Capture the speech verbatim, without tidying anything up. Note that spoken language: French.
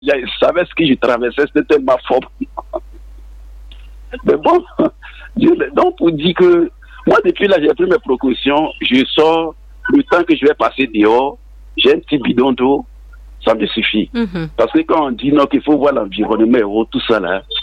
Je savais ce que je traversais, c'était tellement fort. Mais bon, donc pour dire que moi depuis là j'ai pris mes précautions, je sors, le temps que je vais passer dehors, j'ai un petit bidon d'eau, ça me suffit. Mm-hmm. Parce que quand on dit non qu'il faut voir l'environnement, tout ça là,